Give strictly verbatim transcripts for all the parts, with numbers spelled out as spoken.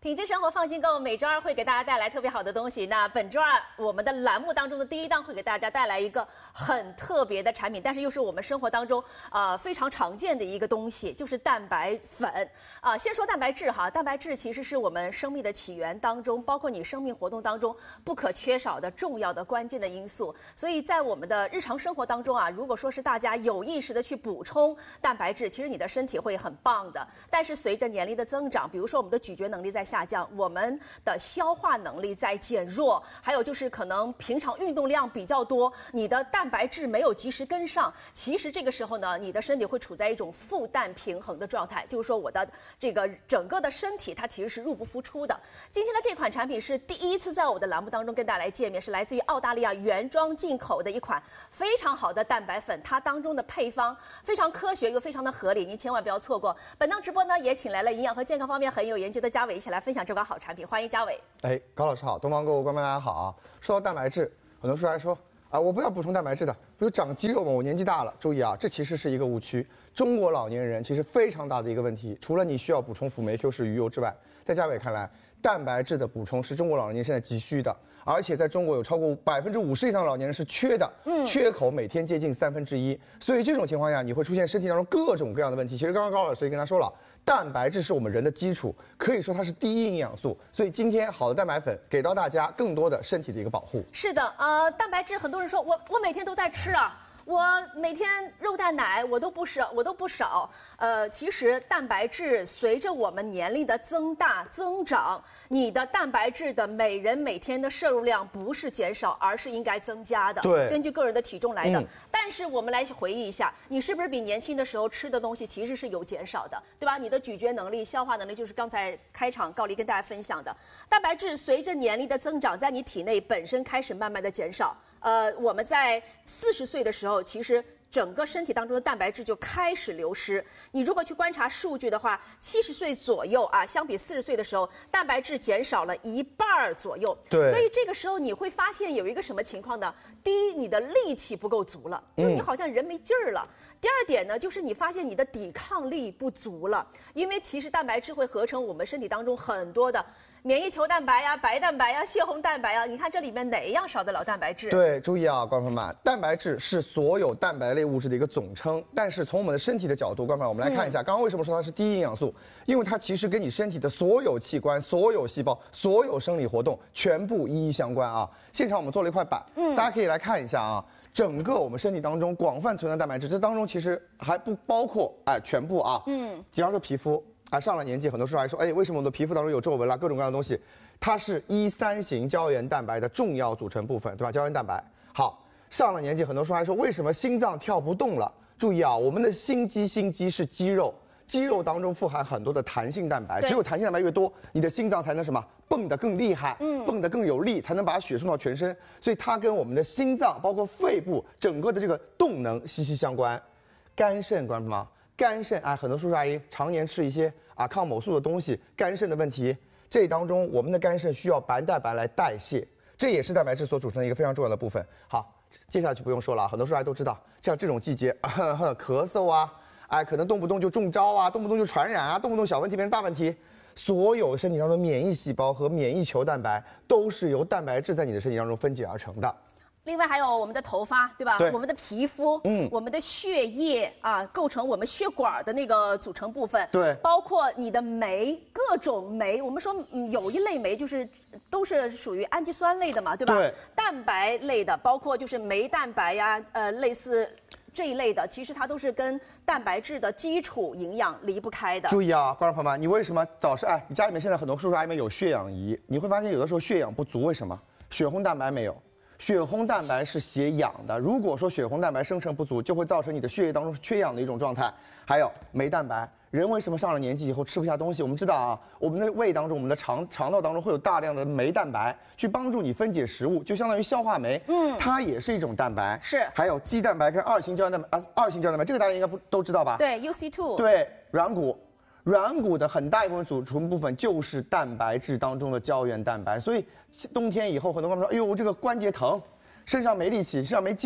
品质生活放心购，每周二会给大家带来特别好的东西。那本周二我们的栏目当中的第一档会给大家带来一个很特别的产品，但是又是我们生活当中呃非常常见的一个东西，就是蛋白粉啊、呃。先说蛋白质哈，蛋白质其实是我们生命的起源当中，包括你生命活动当中不可缺少的重要的关键的因素。所以在我们的日常生活当中啊，如果说是大家有意识的去补充蛋白质，其实你的身体会很棒的。但是随着年龄的增长，比如说我们的咀嚼能力在下降，我们的消化能力在减弱，还有就是可能平常运动量比较多，你的蛋白质没有及时跟上，其实这个时候呢，你的身体会处在一种负担平衡的状态，就是说我的这个整个的身体它其实是入不敷出的。今天的这款产品是第一次在我的栏目当中跟大家来见面，是来自于澳大利亚原装进口的一款非常好的蛋白粉，它当中的配方非常科学又非常的合理，您千万不要错过。本档直播呢也请来了营养和健康方面很有研究的嘉伟一起来分享这款好产品，欢迎嘉伟。 哎，高老师好，东方购物观众大家好啊。说到蛋白质，很多书来说啊，我不要补充蛋白质的，不是长肌肉吗？我年纪大了，注意啊，这其实是一个误区。中国老年人其实非常大的一个问题，除了你需要补充辅酶 Q 十鱼油之外，在嘉伟看来，蛋白质的补充是中国老年人现在急需的。而且在中国有超过百分之五十以上的老年人是缺的，嗯，缺口每天接近三分之一，所以这种情况下你会出现身体当中各种各样的问题。其实刚刚高老师也跟他说了，蛋白质是我们人的基础，可以说它是第一营养素，所以今天好的蛋白粉给到大家更多的身体的一个保护。 是的，呃，蛋白质很多人说我我每天都在吃啊。我每天肉蛋奶我都不少，我都不少。呃，其实蛋白质随着我们年龄的增大增长，你的蛋白质的每人每天的摄入量不是减少，而是应该增加的。 对， 根据个人的体重来的。 嗯、 但是我们来回忆一下，你是不是比年轻的时候吃的东西其实是有减少的，对吧？你的咀嚼能力、消化能力，就是刚才开场高黎跟大家分享的，蛋白质随着年龄的增长，在你体内本身开始慢慢的减少。呃，我们在四十岁的时候，其实整个身体当中的蛋白质就开始流失。你如果去观察数据的话，七十岁左右啊，相比四十岁的时候，蛋白质减少了一半左右。 对。 所以这个时候你会发现有一个什么情况呢？第一，你的力气不够足了，就是你好像人没劲儿了。嗯、第二点呢，就是你发现你的抵抗力不足了，因为其实蛋白质会合成我们身体当中很多的免疫球蛋白呀、白蛋白呀、血红蛋白呀，你看这里面哪一样少得了蛋白质？ 对，注意啊，观众朋友们，蛋白质是所有蛋白类物质的一个总称，但是从我们的身体的角度，观众朋友们，我们来看一下，嗯、刚刚为什么说它是第一营养素？因为它其实跟你身体的所有器官、所有细胞、所有生理活动全部一一相关啊。现场我们做了一块板，嗯，大家可以来看一下啊。整个我们身体当中广泛存在蛋白质，这当中其实还不包括哎全部啊，嗯，比方说皮肤。啊，上了年纪，很多时候还说，哎，为什么我的皮肤当中有皱纹啦，各种各样的东西？它是一三型胶原蛋白的重要组成部分，对吧？胶原蛋白。好，上了年纪，很多时候还说，为什么心脏跳不动了？注意啊，我们的心肌，心肌是肌肉，肌肉当中富含很多的弹性蛋白，只有弹性蛋白越多，你的心脏才能什么蹦得更厉害，嗯，蹦得更有力，才能把血送到全身。所以它跟我们的心脏，包括肺部整个的这个动能息息相关。肝肾，关注吗？肝肾啊，很多叔叔阿姨常年吃一些啊抗某素的东西，肝肾的问题，这当中我们的肝肾需要白蛋白来代谢，这也是蛋白质所组成的一个非常重要的部分。好，接下去不用说了，很多叔叔阿姨都知道，像这种季节，呵呵咳嗽啊，哎，可能动不动就中招啊，动不动就传染啊，动不动小问题变成大问题，所有身体当中免疫细胞和免疫球蛋白都是由蛋白质在你的身体当中分解而成的。 另外还有我们的头发，对吧？ 对， 我们的皮肤，嗯，我们的血液啊，构成我们血管的那个组成部分。 对， 包括你的酶，各种酶。我们说有一类酶就是都是属于氨基酸类的嘛，对吧？ 对， 蛋白类的，包括就是酶蛋白呀，呃，类似这一类的，其实它都是跟蛋白质的基础营养离不开的。 注意啊，观众朋友们，你为什么早上哎，你家里面现在很多叔叔阿姨们有血氧仪，你会发现有的时候血氧不足，为什么？血红蛋白没有。血红蛋白是携氧的，如果说血红蛋白生成不足，就会造成你的血液当中是缺氧的一种状态。还有酶蛋白，人为什么上了年纪以后吃不下东西？我们知道啊，我们的胃当中、我们的肠肠道当中会有大量的酶蛋白去帮助你分解食物，就相当于消化酶。嗯，它也是一种蛋白。 是。还有肌蛋白跟二型胶原蛋白啊，二型胶原蛋白，这个大家应该不都知道吧？ 对 ，U C 二。 对，软骨。软骨的很大一部分组成部分就是蛋白质当中的胶原蛋白，所以冬天以后很多观众说，哎呦，这个关节疼，身上没力气，身上没肌肉，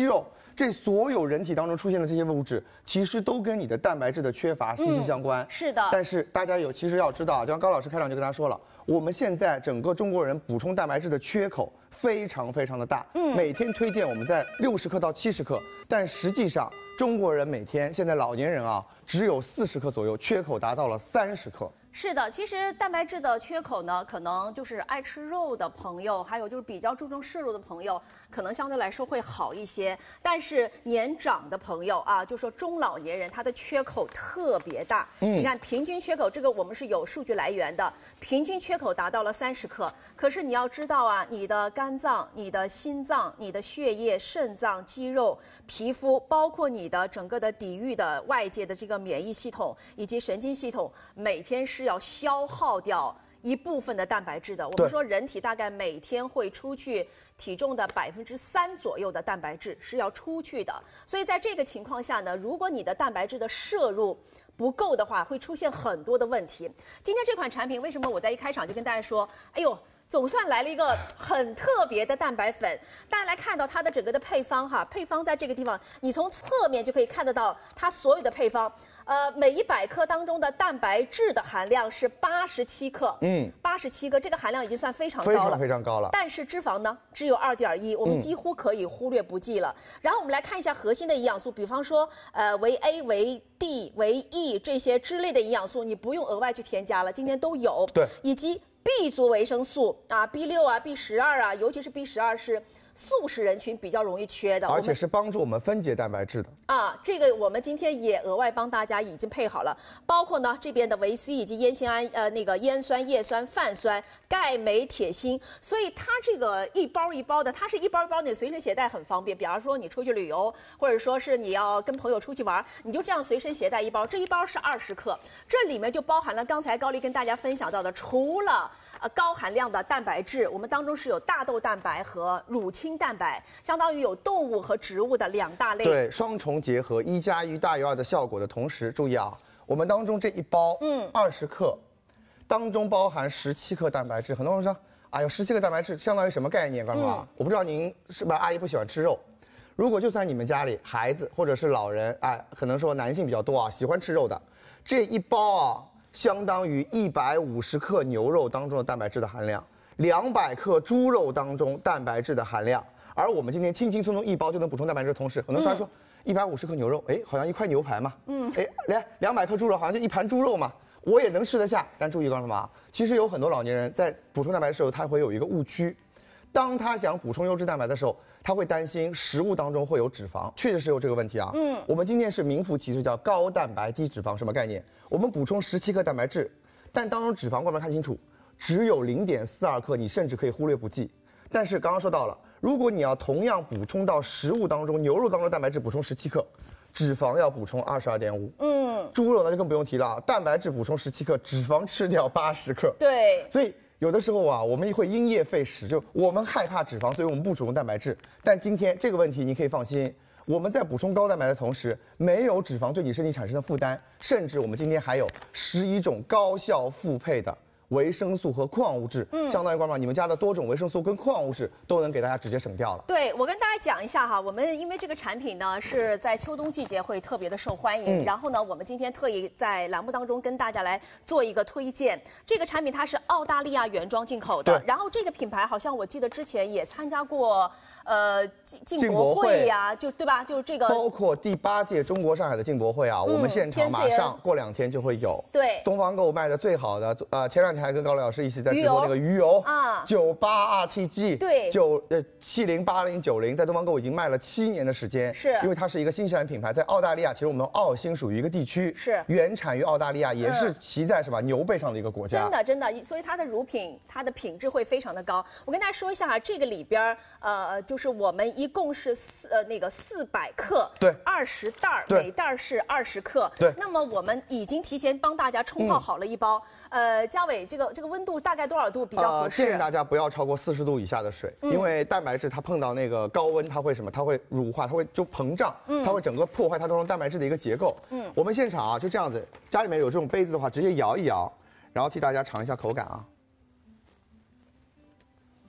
这所有人体当中出现的这些物质，其实都跟你的蛋白质的缺乏息息相关。 嗯、是的。但是大家有其实要知道，就像高老师开场就跟大家说了，我们现在整个中国人补充蛋白质的缺口非常非常的大。嗯，每天推荐我们在六十克到七十克，但实际上中国人每天现在老年人啊只有四十克左右，缺口达到了三十克。 是的，其实蛋白质的缺口呢，可能就是爱吃肉的朋友，还有就是比较注重摄入的朋友，可能相对来说会好一些。但是年长的朋友啊，就说中老年人，他的缺口特别大。嗯，你看平均缺口，这个我们是有数据来源的，平均缺口达到了三十克。可是你要知道啊，你的肝脏、你的心脏、你的血液、肾脏、肌肉、皮肤，包括你的整个的抵御的外界的这个免疫系统以及神经系统，每天是。是要消耗掉一部分的蛋白质的。我们说人体大概每天会出去体重的百分之三左右的蛋白质是要出去的，所以在这个情况下呢，如果你的蛋白质的摄入不够的话，会出现很多的问题。今天这款产品为什么我在一开场就跟大家说，哎呦，总算来了一个很特别的蛋白粉。大家来看到它的整个的配方哈，配方在这个地方，你从侧面就可以看得到它所有的配方。呃，每一百克当中的蛋白质的含量是八十七克，嗯，八十七克，这个含量已经算非常高了， 非常非常高了。 但是脂肪呢，只有二点一，我们几乎可以忽略不计了。嗯、然后我们来看一下核心的营养素，比方说，呃，维 A、维 D、维 E 这些之类的营养素，你不用额外去添加了，今天都有。 对， 以及 B 族维生素啊 ，B 六啊 ，B 十二啊，尤其是 B 十二是素食人群比较容易缺的， 而且是帮助我们分解蛋白质的啊。这个我们今天也额外帮大家已经配好了，包括呢这边的维 C 以及烟酰胺、呃那个烟酸、叶酸、泛酸、钙、镁、铁、锌，所以它这个一包一包的，它是一包一包，你随身携带很方便。比方说你出去旅游，或者说是你要跟朋友出去玩，你就这样随身携带一包，这一包是二十克，这里面就包含了刚才高丽跟大家分享到的，除了呃高含量的蛋白质，我们当中是有大豆蛋白和乳清蛋白，相当于有动物和植物的两大类。 对，双重结合，一加一大于二的效果的同时，注意啊，我们当中这一包，嗯，二十克，当中包含十七克蛋白质。很多人说，哎呦，十七克蛋白质相当于什么概念？告诉我啊，我不知道您是不是阿姨不喜欢吃肉。如果就算你们家里孩子或者是老人，哎，可能说男性比较多啊，喜欢吃肉的，这一包啊，相当于一百五十克牛肉当中的蛋白质的含量，两百克猪肉当中蛋白质的含量。而我们今天轻轻松松一包就能补充蛋白质的同时，很多人说一百五十克牛肉，哎，好像一块牛排嘛，嗯，哎，来两百克猪肉好像就一盘猪肉嘛，我也能吃得下。但注意，告诉嘛，其实有很多老年人在补充蛋白质的时候，他会有一个误区，当他想补充优质蛋白的时候，他会担心食物当中会有脂肪，确实是有这个问题啊。嗯，我们今天是名副其实叫高蛋白低脂肪，什么概念？我们补充十七克蛋白质，但当中脂肪，各位看清楚，只有零点四二克，你甚至可以忽略不计。但是刚刚说到了，如果你要同样补充到食物当中，牛肉当中蛋白质补充十七克，脂肪要补充二十二点五。嗯，猪肉那就更不用提了，蛋白质补充十七克，脂肪吃掉八十克。 对， 所以有的时候啊，我们会因噎废食，就我们害怕脂肪，所以我们不补充蛋白质。但今天这个问题你可以放心，我们在补充高蛋白的同时，没有脂肪对你身体产生的负担，甚至我们今天还有十一种高效复配的维生素和矿物质，嗯，相当于光嘛，你们家的多种维生素跟矿物质都能给大家直接省掉了。 对，我跟大家讲一下哈，我们因为这个产品呢是在秋冬季节会特别的受欢迎，嗯、然后呢，我们今天特意在栏目当中跟大家来做一个推荐。这个产品它是澳大利亚原装进口的，然后这个品牌好像我记得之前也参加过呃进进博会呀、啊，就对吧？就这个包括第八届中国上海的进博会啊，嗯、我们现场马上过两天就会有。 对， 东方购物卖的最好的，呃，前两天还跟高磊老师一起在直播那个鱼油啊，九八 R T G， 对， 九呃七零八零九零，在东方购物已经卖了七年的时间， 是因为它是一个新西兰品牌，在澳大利亚，其实我们澳新属于一个地区， 是原产于澳大利亚，也是骑在是吧牛背上的一个国家， 真的真的，所以它的乳品它的品质会非常的高。我跟大家说一下啊，这个里边呃就是我们一共是四呃那个四百克， 对， 二十袋儿，每袋是二十克， 对。 那么我们已经提前帮大家冲泡好了一包，嗯、呃，嘉伟，这个这个温度大概多少度比较合适？ 呃、建议大家不要超过四十度以下的水，嗯、因为蛋白质它碰到那个高温，它会什么？它会乳化，它会就膨胀，嗯、它会整个破坏它当中蛋白质的一个结构。嗯，我们现场啊就这样子，家里面有这种杯子的话，直接摇一摇，然后替大家尝一下口感啊。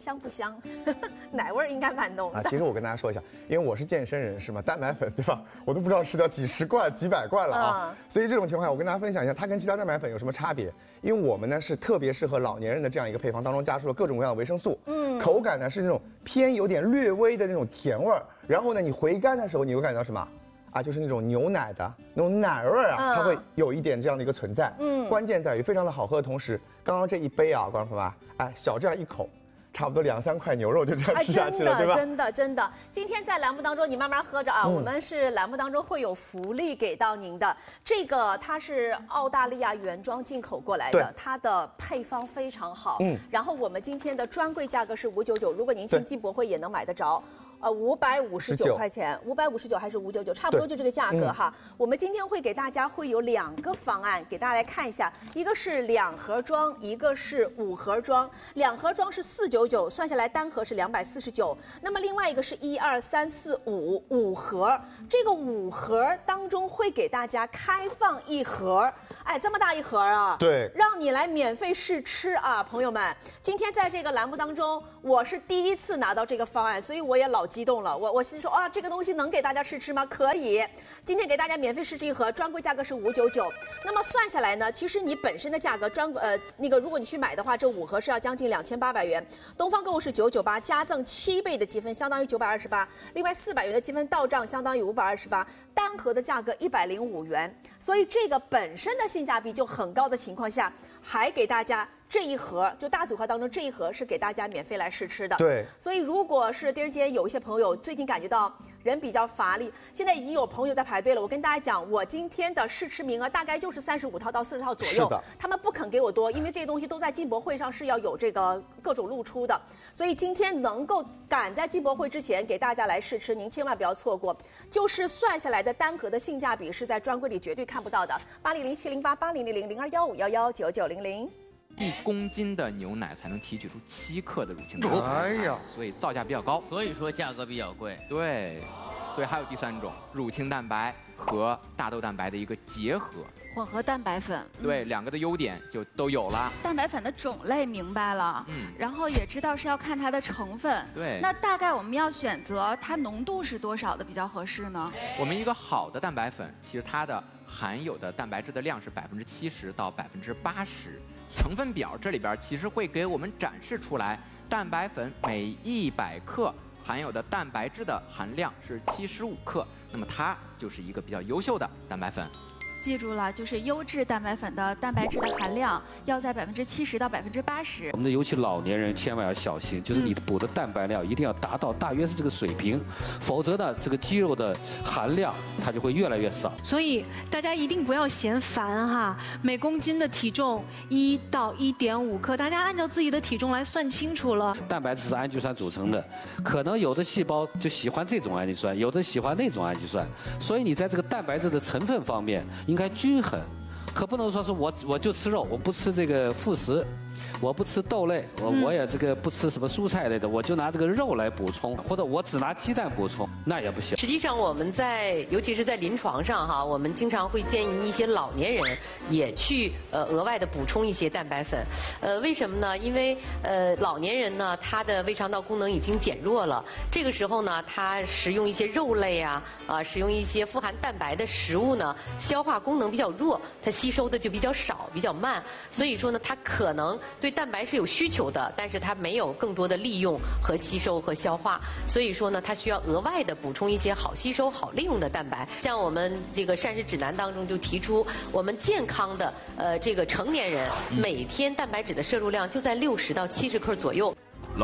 香不香？奶味儿应该蛮浓的。 啊，其实我跟大家说一下，因为我是健身人士嘛，蛋白粉对吧？我都不知道吃掉几十罐、几百罐了啊。嗯、所以这种情况下，我跟大家分享一下，它跟其他蛋白粉有什么差别？因为我们呢是特别适合老年人的这样一个配方，当中加入了各种各样的维生素。嗯，口感呢是那种偏有点略微的那种甜味儿，然后呢你回甘的时候，你会感觉到什么？啊，就是那种牛奶的那种奶味儿啊，嗯、它会有一点这样的一个存在。嗯，关键在于非常的好喝的同时，刚刚这一杯啊，观众朋友们，哎，小这样一口。差不多两三块牛肉就这样吃下去了，对吧？ 真的，真的。今天在栏目当中，你慢慢喝着啊。嗯、我们是栏目当中会有福利给到您的。这个它是澳大利亚原装进口过来的，它的配方非常好。嗯。然后我们今天的专柜价格是五九九，如果您去进博会也能买得着。呃，五百五十九块钱，五百五十九还是五九九，差不多就这个价格哈。嗯、我们今天会给大家会有两个方案，给大家来看一下，一个是两盒装，一个是五盒装。两盒装是四九九，算下来单盒是两百四十九。那么另外一个是一二三四五五盒，这个五盒当中会给大家开放一盒，哎，这么大一盒啊， 对， 让你来免费试吃啊，朋友们。今天在这个栏目当中，我是第一次拿到这个方案，所以我也老。激动了，我我心说啊，这个东西能给大家试吃吗？可以，今天给大家免费试吃一盒，专柜价格是五九九。那么算下来呢，其实你本身的价格专呃那个，如果你去买的话，这五盒是要将近两千八百元。东方购物是九九八，加赠七倍的积分，相当于九百二十八。另外四百元的积分到账，相当于五百二十八。单盒的价格一百零五元，所以这个本身的性价比就很高的情况下，还给大家。这一盒就大组合当中这一盒是给大家免费来试吃的， 对。 所以如果是狄仁杰有一些朋友最近感觉到人比较乏力，现在已经有朋友在排队了。我跟大家讲，我今天的试吃名额大概就是三十五套到四十套左右， 是的。 他们不肯给我多，因为这些东西都在进博会上是要有这个各种露出的，所以今天能够赶在进博会之前给大家来试吃，您千万不要错过。就是算下来的单盒的性价比是在专柜里绝对看不到的。八零零七零八八零零零零二幺五幺幺九九零零。 一公斤的牛奶才能提取出七克的乳清蛋白， 哎呀， 所以造价比较高， 所以说价格比较贵。 对，对，还有第三种乳清蛋白和大豆蛋白的一个结合， 混合蛋白粉。 对，嗯、两个的优点就都有了。 蛋白粉的种类明白了，嗯，然后也知道是要看它的成分。 对， 那大概我们要选择它浓度是多少的比较合适呢？ 我们一个好的蛋白粉，其实它的含有的蛋白质的量是百分之七十到百分之八十。成分表这里边其实会给我们展示出来，蛋白粉每一百克含有的蛋白质的含量是七十五克，那么它就是一个比较优秀的蛋白粉。 记住了，就是优质蛋白粉的蛋白质的含量要在百分之七十到百分之八十。 我们的尤其老年人千万要小心，就是你补的蛋白量一定要达到大约是这个水平，否则呢，这个肌肉的含量它就会越来越少。 所以大家一定不要嫌烦哈，每公斤的体重一到一点五克，大家按照自己的体重来算清楚了。 蛋白质是氨基酸组成的，可能有的细胞就喜欢这种氨基酸，有的喜欢那种氨基酸，所以你在这个蛋白质的成分方面应该均衡，可不能说是我我就吃肉，我不吃这个副食，我不吃豆类，我我也这个不吃什么蔬菜类的，我就拿这个肉来补充，或者我只拿鸡蛋补充，那也不行。 实际上我们在尤其是在临床上哈，我们经常会建议一些老年人也去呃额外的补充一些蛋白粉，呃为什么呢？因为呃老年人呢他的胃肠道功能已经减弱了，这个时候呢他食用一些肉类啊啊食用一些富含蛋白的食物呢，消化功能比较弱，它吸收的就比较少，比较慢，所以说呢它可能对蛋白是有需求的，但是它没有更多的利用和吸收和消化，所以说呢，它需要额外的补充一些好吸收、好利用的蛋白。像我们这个膳食指南当中就提出，我们健康的呃这个成年人每天蛋白质的摄入量就在六十到七十克左右。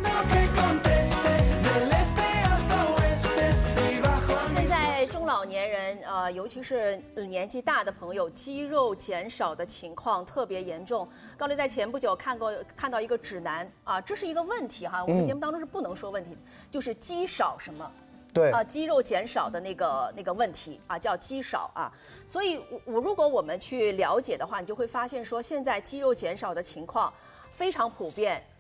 中老年人，呃，尤其是年纪大的朋友，肌肉减少的情况特别严重。高丽在前不久看过看到一个指南啊，这是一个问题哈，我们节目当中是不能说问题，嗯、就是肌少什么， 对啊，肌肉减少的那个那个问题啊，叫肌少啊。所以我，我如果我们去了解的话，你就会发现说，现在肌肉减少的情况非常普遍。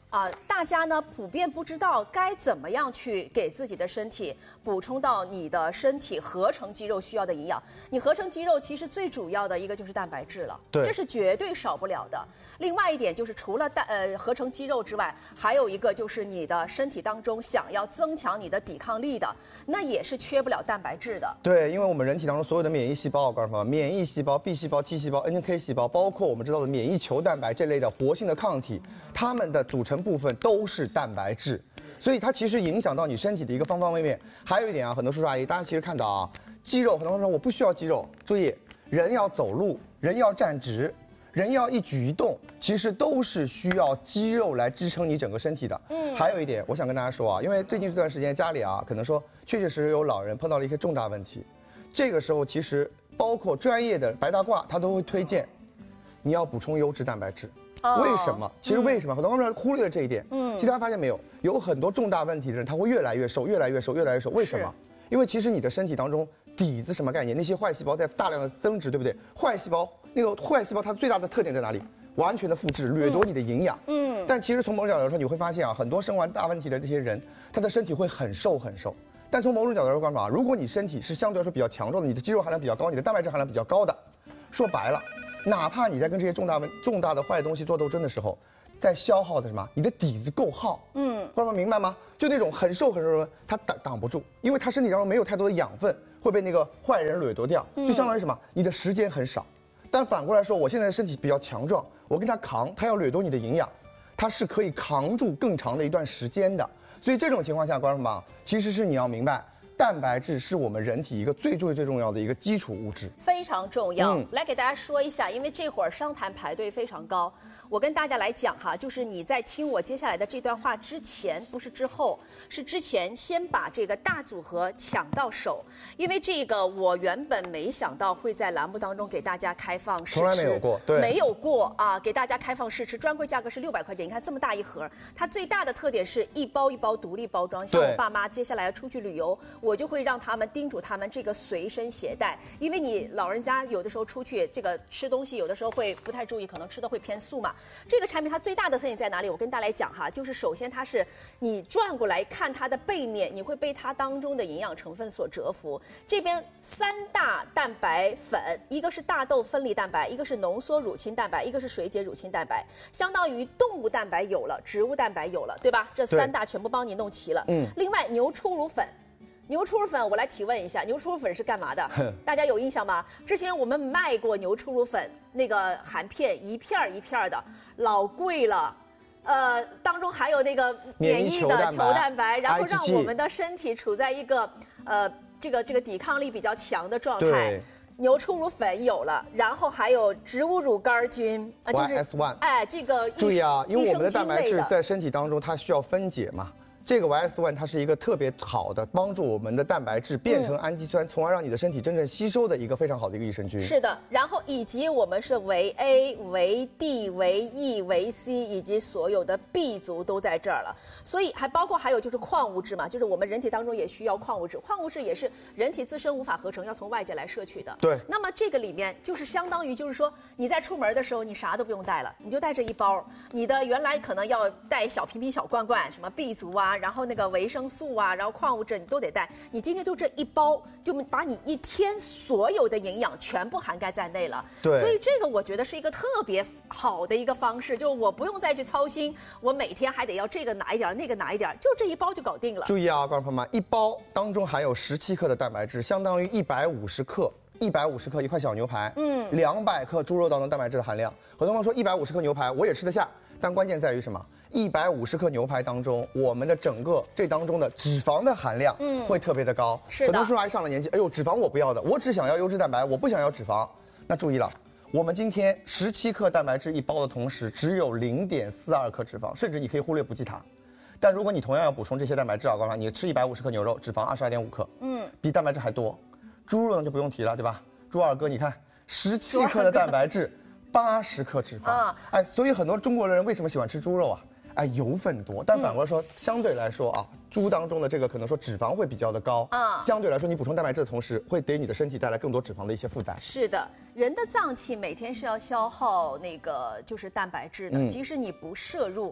啊、呃，大家呢普遍不知道该怎么样去给自己的身体补充到你的身体合成肌肉需要的营养。你合成肌肉其实最主要的一个就是蛋白质了， 对， 这是绝对少不了的。另外一点就是除了蛋呃合成肌肉之外，还有一个就是你的身体当中想要增强你的抵抗力的，那也是缺不了蛋白质的。 对，因为我们人体当中所有的免疫细胞，我告诉你们，免疫细胞、B 细胞、T 细胞、N K 细胞，包括我们知道的免疫球蛋白这类的活性的抗体，它们的组成部分都是蛋白质，所以它其实影响到你身体的一个方方面面。还有一点啊，很多叔叔阿姨，大家其实看到啊，肌肉，很多人说我不需要肌肉，注意，人要走路，人要站直。人要一举一动，其实都是需要肌肉来支撑你整个身体的。嗯，还有一点，我想跟大家说啊，因为最近这段时间家里啊，可能说确确实实有老人碰到了一些重大问题，这个时候其实包括专业的白大褂，他都会推荐你要补充优质蛋白质。哦、为什么？其实为什么？嗯、很多人忽略了这一点。嗯，其实大家发现没有，有很多重大问题的人，他会越来越瘦，越来越瘦，越来越瘦。为什么？因为其实你的身体当中底子什么概念？那些坏细胞在大量的增殖，对不对？坏细胞。那个坏细胞它最大的特点在哪里？完全的复制，掠夺你的营养。嗯。但其实从某种角度来说，你会发现啊，很多生完大问题的这些人，他的身体会很瘦很瘦。但从某种角度来说，干嘛？如果你身体是相对来说比较强壮的，你的肌肉含量比较高，你的蛋白质含量比较高的，说白了，哪怕你在跟这些重大问、重大的坏东西做斗争的时候，在消耗的什么？你的底子够耗。嗯。观众明白吗？就那种很瘦很瘦的人，他挡挡不住，因为他身体当中没有太多的养分，会被那个坏人掠夺掉，就相当于什么？你的时间很少。但反过来说，我现在的身体比较强壮，我跟他扛，他要掠夺你的营养，他是可以扛住更长的一段时间的。所以这种情况下，观众们，其实是你要明白，蛋白质是我们人体一个最最最重要的一个基础物质， 非常重要。嗯、来给大家说一下，因为这会儿商谈排队非常高，我跟大家来讲哈，就是你在听我接下来的这段话之前，不是之后，是之前先把这个大组合抢到手，因为这个我原本没想到会在栏目当中给大家开放试吃， 从来没有过，对， 没有过啊，给大家开放试吃，专柜价格是六百块钱，你看这么大一盒，它最大的特点是一包一包独立包装，像我爸妈接下来要出去旅游，我就会让他们叮嘱他们这个随身携带，因为你老人家有的时候出去这个吃东西，有的时候会不太注意，可能吃的会偏素嘛。这个产品它最大的特点在哪里？我跟大家来讲哈，就是首先它是你转过来看它的背面，你会被它当中的营养成分所折服。这边三大蛋白粉，一个是大豆分离蛋白，一个是浓缩乳清蛋白，一个是水解乳清蛋白，相当于动物蛋白有了，植物蛋白有了，对吧？这三大全部帮你弄齐了。嗯。另外牛初乳粉。牛初乳粉，我来提问一下，牛初乳粉是干嘛的？大家有印象吗？之前我们卖过牛初乳粉，那个含片一片一片的，老贵了。呃，当中还有那个免疫的球蛋白，然后让我们的身体处在一个呃这个这个抵抗力比较强的状态。牛初乳粉有了，然后还有植物乳杆菌啊，就是 Y S 一， 哎，这个注意啊，因为我们的蛋白质在身体当中它需要分解嘛。这个 Y S 一 它是一个特别好的帮助我们的蛋白质变成氨基酸，嗯、从而让你的身体真正吸收的一个非常好的一个益生菌。 是的，然后以及我们是维 A、维 D、维 E、维 C 以及所有的 B 族都在这儿了，所以还包括还有就是矿物质嘛，就是我们人体当中也需要矿物质，矿物质也是人体自身无法合成，要从外界来摄取的。 对。 那么这个里面就是相当于就是说你在出门的时候你啥都不用带了，你就带这一包，你的原来可能要带小瓶瓶小罐罐，什么 B 族啊。然后那个维生素啊，然后矿物质你都得带。你今天就这一包，就把你一天所有的营养全部涵盖在内了。 对， 所以这个我觉得是一个特别好的一个方式，就是我不用再去操心，我每天还得要这个拿一点，那个拿一点，就这一包就搞定了。 注意啊，观众朋友们，一包当中含有十七克的蛋白质，相当于一百五十克。一百五十克一块小牛排，嗯，两百克猪肉当中蛋白质的含量。很多人说一百五十克牛排我也吃得下，但关键在于什么？一百五十克牛排当中，我们的整个这当中的脂肪的含量，嗯，会特别的高。 是的。 很多叔叔阿姨上了年纪，哎呦，脂肪我不要的，我只想要优质蛋白，我不想要脂肪。那注意了，我们今天十七克蛋白质一包的同时，只有零点四二克脂肪，甚至你可以忽略不计它。但如果你同样要补充这些蛋白质啊，告诉你，你吃一百五十克牛肉，脂肪二十二点五克，嗯，比蛋白质还多。猪肉呢就不用提了，对吧？猪二哥，你看，十七克的蛋白质，八十克脂肪啊！哎，所以很多中国人为什么喜欢吃猪肉啊？哎，油分多，但反过来说，嗯、相对来说啊，猪当中的这个可能说脂肪会比较的高啊。相对来说，你补充蛋白质的同时，会给你的身体带来更多脂肪的一些负担。 是的，人的脏器每天是要消耗那个就是蛋白质的，嗯、即使你不摄入。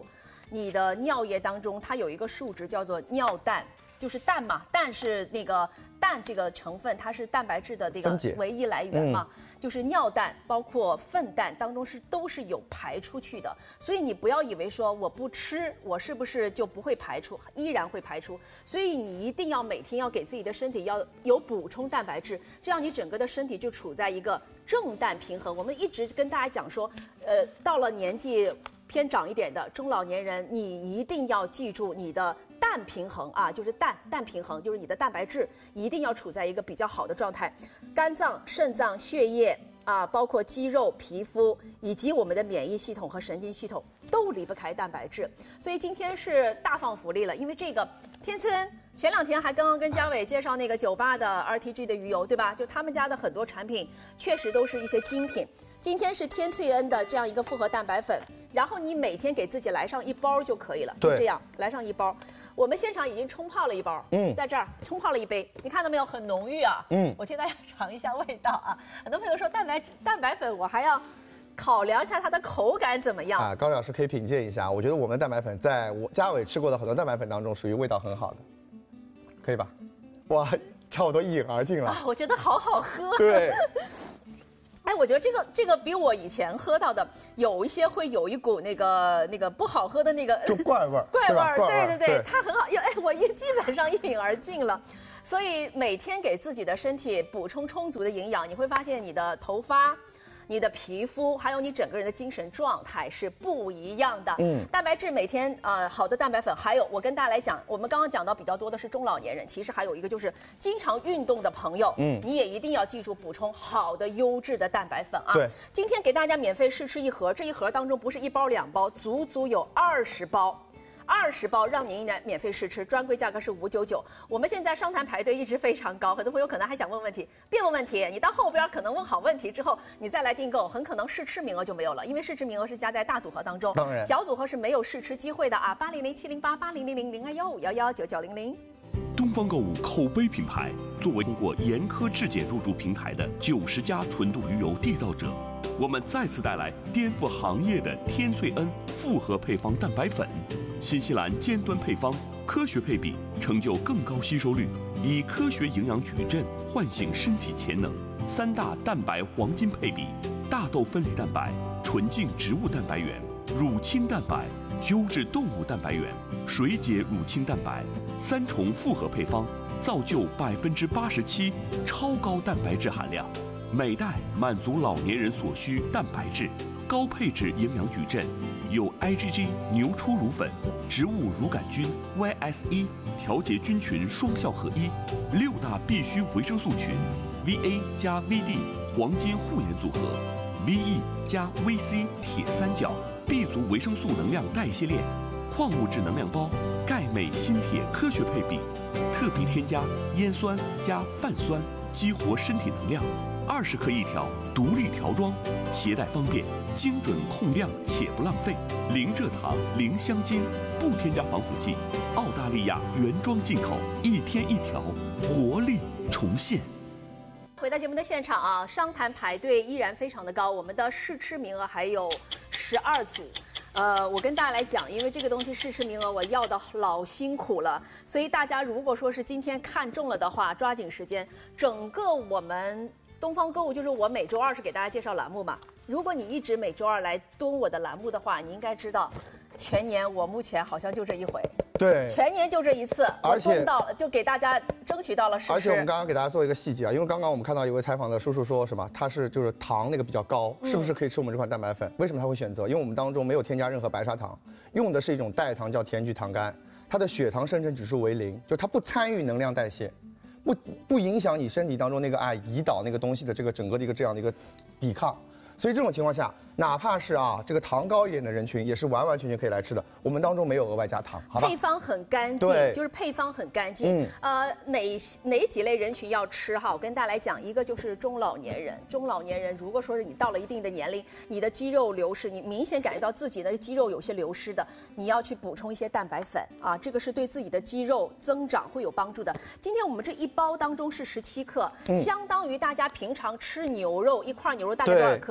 你的尿液当中它有一个数值叫做尿氮。就是氮嘛，氮是那个氮这个成分，它是蛋白质的这个唯一来源嘛，嗯、就是尿氮包括粪氮当中是都是有排出去的，所以你不要以为说我不吃，我是不是就不会排出，依然会排出，所以你一定要每天要给自己的身体要有补充蛋白质，这样你整个的身体就处在一个正氮平衡。我们一直跟大家讲说，呃，到了年纪偏长一点的中老年人，你一定要记住你的氮平衡啊，就是氮氮平衡，就是你的蛋白质一定要处在一个比较好的状态。肝脏、肾脏、血液啊，包括肌肉、皮肤以及我们的免疫系统和神经系统都离不开蛋白质。所以今天是大放福利了，因为这个天村前两天还刚刚跟嘉伟介绍那个九八的 R T G 的鱼油，对吧？就他们家的很多产品确实都是一些精品。今天是天翠恩的这样一个复合蛋白粉，然后你每天给自己来上一包就可以了，就这样来上一包。我们现场已经冲泡了一包，嗯，在这儿冲泡了一杯，你看到没有？很浓郁啊，嗯，我替大家尝一下味道啊。很多朋友说蛋白蛋白粉，我还要考量一下它的口感怎么样啊。高老师可以品鉴一下，我觉得我们的蛋白粉在我嘉伟吃过的很多蛋白粉当中，属于味道很好的，可以吧？哇，差不多一饮而尽了。 啊，我觉得好好喝。 对。 哎，我觉得这个这个比我以前喝到的有一些会有一股那个那个不好喝的那个就怪味儿， 怪味儿，对对对， 对它很好。哎，我一基本上一饮而尽了。所以每天给自己的身体补充充足的营养，你会发现你的头发、你的皮肤，还有你整个人的精神状态是不一样的。嗯，蛋白质每天呃好的蛋白粉，还有我跟大家来讲，我们刚刚讲到比较多的是中老年人，其实还有一个就是经常运动的朋友，嗯，你也一定要记住补充好的优质的蛋白粉啊。 对， 今天给大家免费试吃一盒，这一盒当中不是一包两包，足足有二十包。二十包让您来免费试吃，专柜价格是五九九。我们现在商谈排队一直非常高，很多朋友可能还想问问题，别问问题，你到后边可能问好问题之后，你再来订购，很可能试吃名额就没有了，因为试吃名额是加在大组合当中， 当然小组合是没有试吃机会的啊。八零零七零八八零零零零二幺五幺幺九九零零。 东方购物口碑品牌，作为通过严苛质检入驻平台的九十家纯度鱼油缔造者，我们再次带来颠覆行业的天翠恩复合配方蛋白粉。新西兰尖端配方，科学配比，成就更高吸收率，以科学营养矩阵唤醒身体潜能。三大蛋白黄金配比：大豆分离蛋白、纯净植物蛋白源、乳清蛋白、优质动物蛋白源、水解乳清蛋白，三重复合配方，造就百分之八十七超高蛋白质含量，每袋满足老年人所需蛋白质，高配置营养矩阵。有 I G G 牛初乳粉、植物乳杆菌 Y S 一 调节菌群双效合一，六大必需维生素群 V A 加 V D 黄金护眼组合 ，V E 加 V C 铁三角 B 族维生素能量代谢链，矿物质能量包，钙镁锌铁科学配比，特别添加烟酸加泛酸，激活身体能量。二十克一条，独立条装，携带方便，精准控量且不浪费。零蔗糖，零香精，不添加防腐剂，澳大利亚原装进口，一天一条，活力重现。 回到节目的现场啊，商谈排队依然非常的高，我们的试吃名额还有十二组。呃，我跟大家来讲，因为这个东西试吃名额我要的老辛苦了，所以大家如果说是今天看中了的话，抓紧时间。整个我们东方购物就是我每周二是给大家介绍栏目嘛。如果你一直每周二来蹲我的栏目的话，你应该知道，全年我目前好像就这一回。 对， 全年就这一次， 而且我蹲到了，就给大家争取到了试吃。 而且我们刚刚给大家做一个细节啊，因为刚刚我们看到一位采访的叔叔说什么，他是就是糖那个比较高，是不是可以吃我们这款蛋白粉？为什么他会选择？因为我们当中没有添加任何白砂糖，用的是一种代糖叫甜菊糖苷，它的血糖生成指数为零，就它不参与能量代谢。不不影响你身体当中那个啊胰岛那个东西的这个整个的一个这样的一个抵抗，所以这种情况下，哪怕是啊这个糖高一点的人群，也是完完全全可以来吃的。我们当中没有额外加糖，好吧？ 配方很干净，就是配方很干净。嗯，呃，哪哪几类人群要吃哈？我跟大家来讲，一个就是中老年人。中老年人如果说是你到了一定的年龄，你的肌肉流失，你明显感觉到自己的肌肉有些流失的，你要去补充一些蛋白粉啊，这个是对自己的肌肉增长会有帮助的。今天我们这一包当中是十七克，嗯、相当于大家平常吃牛肉一块牛肉大概多少克？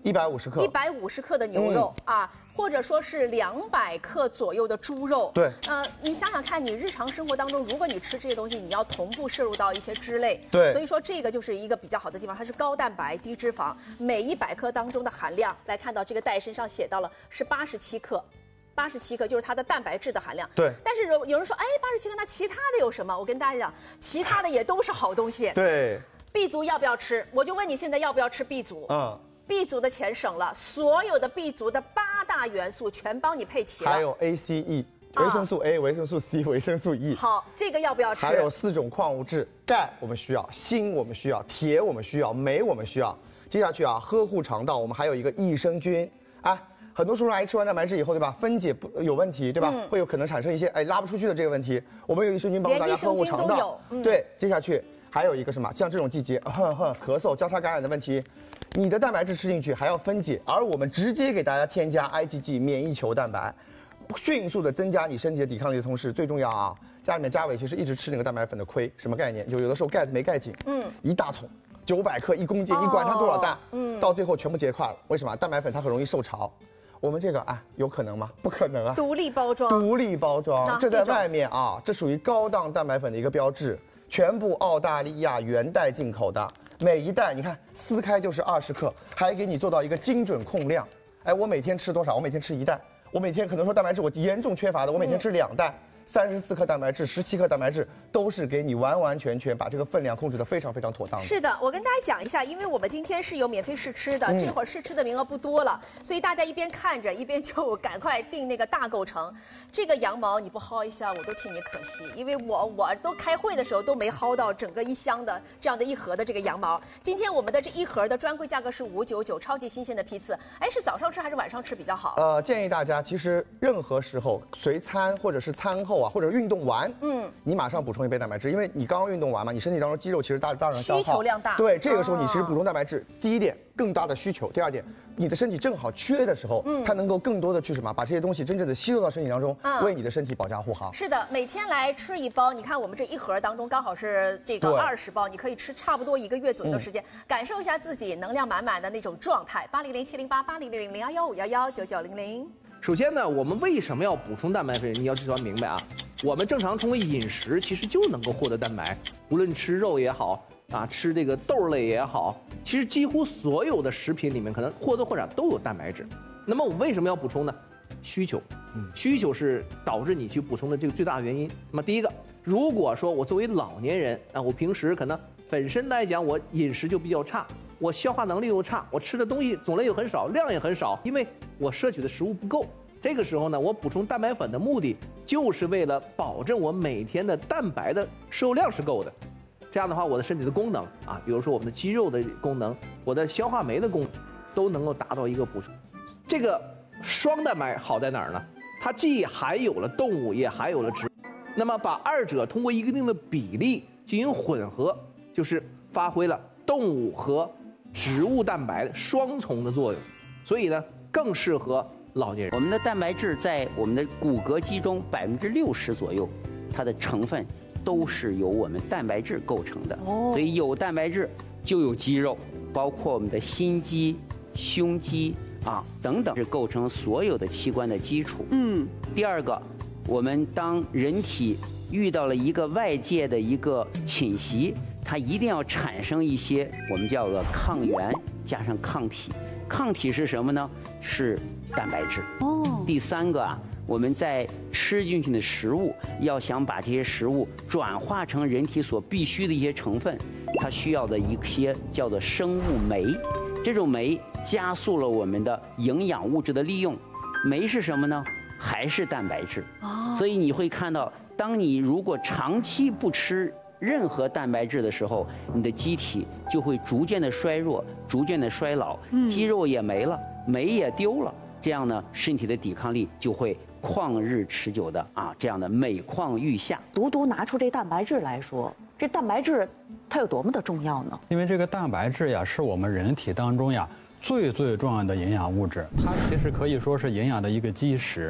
一百五十克， 一百五十克的牛肉、嗯、啊，或者说是两百克左右的猪肉。 对， 呃，你想想看，你日常生活当中，如果你吃这些东西，你要同步摄入到一些脂类。 对， 所以说这个就是一个比较好的地方，它是高蛋白低脂肪，每一百克当中的含量，来看到这个袋身上写到了是八十七克。八十七克就是它的蛋白质的含量。 对。 但是有有人说，哎，八十七克，那其他的有什么？我跟大家讲，其他的也都是好东西。 对。 B 族要不要吃？我就问你，现在要不要吃 B 族？嗯。B 族的钱省了，所有的 B 族的八大元素全帮你配齐了。 还有 A、C、E， 维生素 A、维生素 C、维生素 E。 好，这个要不要吃？ 还有四种矿物质，钙我们需要，锌我们需要，铁我们需要，镁我们需要。接下去啊，呵护肠道，我们还有一个益生菌啊。很多叔叔阿姨吃完蛋白质以后，对吧？分解不有问题，对吧？嗯、会有可能产生一些哎拉不出去的这个问题。我们有益生菌帮助大家呵护肠道。嗯、对，接下去还有一个什么？像这种季节，呵呵，咳嗽、交叉感染的问题，你的蛋白质吃进去还要分解，而我们直接给大家添加 I G G 免疫球蛋白，迅速的增加你身体的抵抗力的同时，最重要啊，家里面家伟其实一直吃那个蛋白粉的亏，什么概念？就有的时候盖子没盖紧，嗯，一大桶。九百克一公斤，你管它多少大，嗯，到最后全部结块了。为什么？蛋白粉它很容易受潮。我们这个啊，有可能吗？不可能啊！ 独立包装， 独立包装，这在外面啊，这属于高档蛋白粉的一个标志，全部澳大利亚原袋进口的，每一袋你看撕开就是二十克，还给你做到一个精准控量。哎，我每天吃多少？我每天吃一袋，我每天可能说蛋白质我严重缺乏的，我每天吃两袋。嗯三十四克蛋白质，十七克蛋白质，都是给你完完全全把这个分量控制得非常非常妥当的。 是的，我跟大家讲一下，因为我们今天是有免费试吃的，嗯、这会儿试吃的名额不多了，所以大家一边看着一边就赶快订那个大购成。这个羊毛你不薅一下，我都替你可惜，因为我我都开会的时候都没薅到整个一箱的这样的一盒的这个羊毛。今天我们的这一盒的专柜价格是五九九，超级新鲜的批次。哎，是早上吃还是晚上吃比较好？ 呃，建议大家其实任何时候随餐或者是餐后啊，或者运动完，嗯，你马上补充一杯蛋白质，因为你刚刚运动完嘛，你身体当中肌肉其实大大量消耗， 需求量大。 对，这个时候你其实补充蛋白质，第一点更大的需求，第二点你的身体正好缺的时候，嗯，它能够更多的去什么，把这些东西真正的吸收到身体当中，嗯，为你的身体保驾护航。 是的，每天来吃一包，你看我们这一盒当中刚好是这个二十包，你可以吃差不多一个月左右的时间，嗯、感受一下自己能量满满的那种状态。八零零七零八八零零零零幺幺五幺幺九九零零。 首先呢，我们为什么要补充蛋白质？你要知道明白啊。我们正常通过饮食其实就能够获得蛋白，无论吃肉也好啊，吃这个豆类也好，其实几乎所有的食品里面可能或多或少都有蛋白质。那么我们为什么要补充呢？需求，嗯，需求是导致你去补充的这个最大原因。那么第一个，如果说我作为老年人啊，我平时可能本身来讲我饮食就比较差，我消化能力又差，我吃的东西种类又很少，量也很少，因为我摄取的食物不够。这个时候呢，我补充蛋白粉的目的就是为了保证我每天的蛋白的摄入量是够的。这样的话，我的身体的功能啊，比如说我们的肌肉的功能，我的消化酶的功能，都能够达到一个补充。这个双蛋白好在哪儿呢？它既含有了动物，也含有了植物。那么把二者通过一定的比例进行混合，就是发挥了动物和植物蛋白的双重的作用。所以呢，更适合老年人。 我们的蛋白质在我们的骨骼肌中百分之六十左右，它的成分都是由我们蛋白质构成的。哦，所以有蛋白质就有肌肉，包括我们的心肌、胸肌啊等等，是构成所有的器官的基础。嗯，第二个，我们当人体遇到了一个外界的一个侵袭，它一定要产生一些我们叫做抗原加上抗体。抗体是什么呢？是蛋白质。哦。第三个啊，我们在吃进去的食物，要想把这些食物转化成人体所必需的一些成分，它需要的一些叫做生物酶。这种酶加速了我们的营养物质的利用。酶是什么呢？还是蛋白质。哦。所以你会看到，当你如果长期不吃任何蛋白质的时候，你的机体就会逐渐的衰弱，逐渐的衰老，肌肉也没了，酶也丢了，这样呢，身体的抵抗力就会旷日持久的啊，这样的每况愈下。 独独拿出这蛋白质来说，这蛋白质它有多么的重要呢？ 因为这个蛋白质呀，是我们人体当中呀最最重要的营养物质，它其实可以说是营养的一个基石。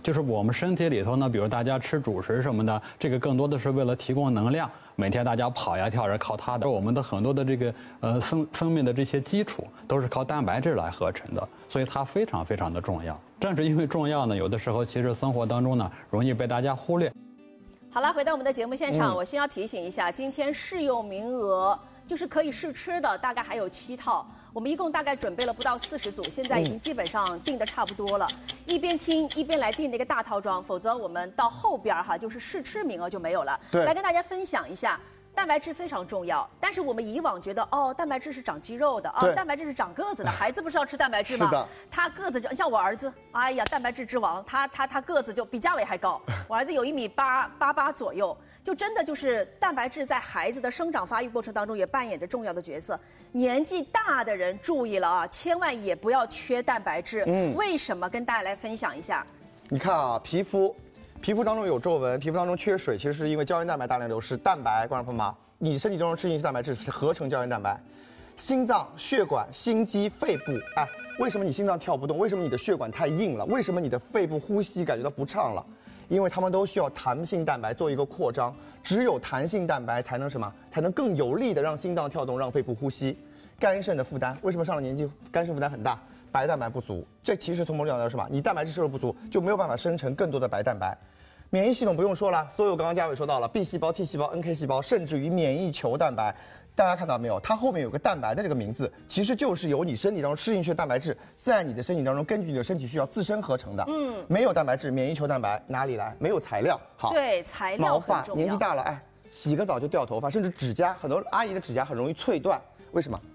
就是我们身体里头呢，比如大家吃主食什么的，这个更多的是为了提供能量。每天大家跑呀跳呀，靠它的。我们的很多的这个呃分分泌的这些基础都是靠蛋白质来合成的，所以它非常非常的重要。正是因为重要呢，有的时候其实生活当中呢容易被大家忽略。 好了，回到我们的节目现场， 嗯、 我先要提醒一下，今天试用名额就是可以试吃的，大概还有七套。我们一共大概准备了不到四十组，现在已经基本上定的差不多了。一边听一边来订那个大套装，否则我们到后边哈就是试吃名额就没有了。 对， 来跟大家分享一下。蛋白质非常重要，但是我们以往觉得哦，蛋白质是长肌肉的，哦，蛋白质是长个子的，孩子不是要吃蛋白质吗？ 是的， 他个子就像我儿子，哎呀，蛋白质之王，他他他个子就比嘉伟还高，我儿子有一米八八八左右，就真的就是蛋白质在孩子的生长发育过程当中也扮演着重要的角色。年纪大的人注意了啊，千万也不要缺蛋白质。嗯，为什么？跟大家来分享一下。 你看啊，皮肤。皮肤当中有皱纹，皮肤当中缺水，其实是因为胶原蛋白大量流失。蛋白，观众朋友们，你身体当中吃进去蛋白质是合成胶原蛋白。心脏、血管、心肌、肺部，哎，为什么你心脏跳不动？为什么你的血管太硬了？为什么你的肺部呼吸感觉到不畅了？因为它们都需要弹性蛋白做一个扩张，只有弹性蛋白才能什么？才能更有力的让心脏跳动，让肺部呼吸。肝肾的负担，为什么上了年纪肝肾负担很大？白蛋白不足，这其实从某种角度来说什么？你蛋白质摄入不足，就没有办法生成更多的白蛋白。免疫系统不用说了，所有刚刚嘉伟说到了 B 细胞、T 细胞、N K 细胞，甚至于免疫球蛋白，大家看到没有？它后面有个蛋白的这个名字，其实就是由你身体当中吃进去的蛋白质，在你的身体当中根据你的身体需要自身合成的。嗯，没有蛋白质，免疫球蛋白哪里来？没有材料。好， 对，材料毛发很重要。 年纪大了，哎，洗个澡就掉头发，甚至指甲，很多阿姨的指甲很容易脆断。为什么？